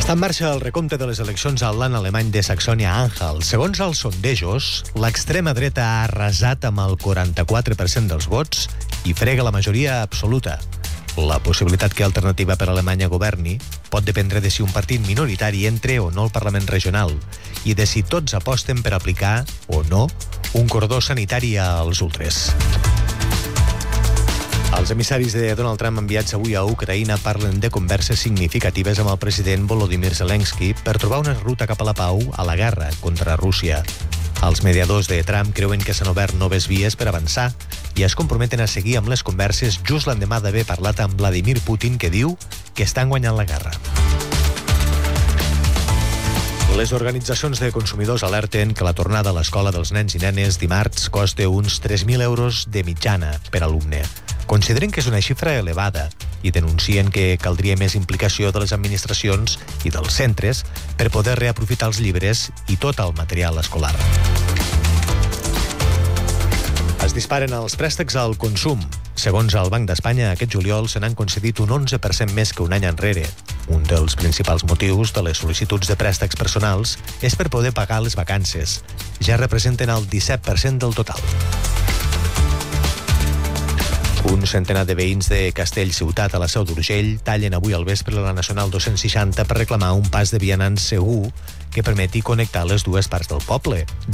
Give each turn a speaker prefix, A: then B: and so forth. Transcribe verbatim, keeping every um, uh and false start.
A: Està en marxa el recompte de les eleccions al land alemany de Saxònia-Anhalt. Segons els sondejos, l'extrema dreta ha arrasat amb el quaranta-quatre per cent dels vots i frega la majoria absoluta. La possibilitat que Alternativa per Alemanya governi pot dependre de si un partit minoritari entre o no al Parlament regional i de si tots aposten per aplicar o no un cordó sanitari als ultres. Els emissaris de Donald Trump enviats avui a Ucraïna parlen de converses significatives amb el president Volodymyr Zelensky per trobar una ruta cap a la pau a la guerra contra Rússia. Els mediadors de Trump creuen que s'han obert noves vies per avançar i es comprometen a seguir amb les converses just l'endemà d'haver parlat amb Vladimir Putin, que diu que estan guanyant la guerra. Les organitzacions de consumidors alerten que la tornada a l'escola dels nens i nenes dimarts costa uns tres mil euros de mitjana per alumne. Consideren que és una xifra elevada i denuncien que caldria més implicació de les administracions i dels centres per poder reaprofitar els llibres i tot el material escolar. Es disparen els préstecs al consum. Segons el Banc d'Espanya, aquest juliol se n'han concedit un onze per cent més que un any enrere. Un dels principals motius de les sol·licituds de préstecs personals és per poder pagar les vacances. Ja representen el disset per cent del total. Un centenar de veïns de Castellciutat a la Seu d'Urgell tallen avui al vespre la Nacional dos-cents seixanta per reclamar un pas de vianants segur que permeti connectar les dues parts del poble.